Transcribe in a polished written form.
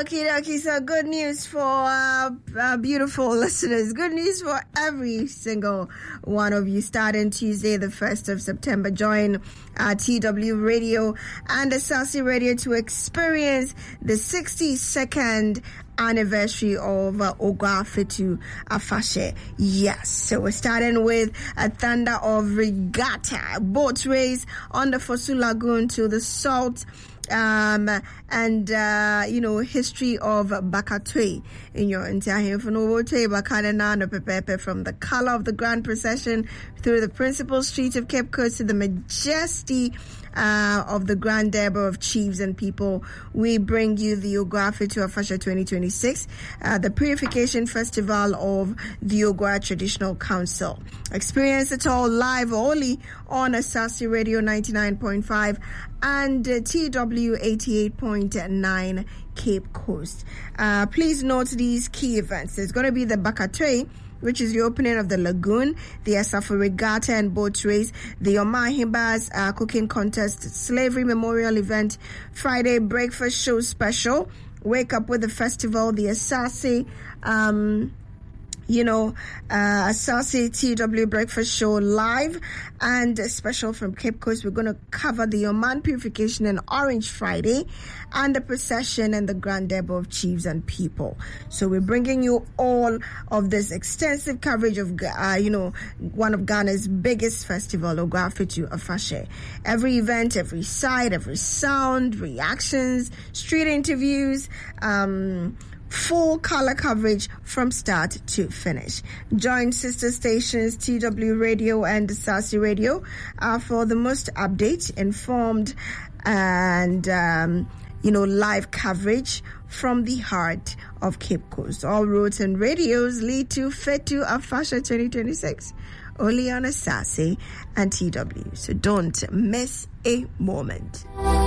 Okie dokie, so good news for our beautiful listeners. Good news for every single one of you. Starting Tuesday, the 1st of September, join TW Radio and Asase Radio to experience the 62nd anniversary of Ogwafetu Afashe. Yes, so we're starting with a Thunder of Regatta boat race on the Fosu Lagoon to the Salt history of Bakatwe in your entire from the color of the grand procession through the principal streets of Cape Coast to the majesty of the Grand Derby of Chiefs and People. We bring you the Ogwafetu Afashe 2026, the Purification Festival of the Ogwa Traditional Council. Experience it all live only on Asase Radio 99.5 and TW 88.9 Cape Coast. Please note these key events. There's going to be the Bakatwe, which is the opening of the lagoon, the Asafo Regatta and boat race, the Omahibas cooking contest, slavery memorial event, Friday breakfast show special, wake up with the festival, the Asase, Asase TW breakfast show live, and a special from Cape Coast. We're going to cover the Oman Purification and Orange Friday, and the procession and the Grand Derby of Chiefs and People. So we're bringing you all of this extensive coverage of, one of Ghana's biggest festival, Ogwafetu Afashe. Every event, every sight, every sound, reactions, street interviews, full color coverage from start to finish. Join sister stations TW Radio and Asase Radio for the most update, informed, and live coverage from the heart of Cape Coast. All roads and radios lead to Fetu Afashe 2026, only on Asase and TW. So don't miss a moment.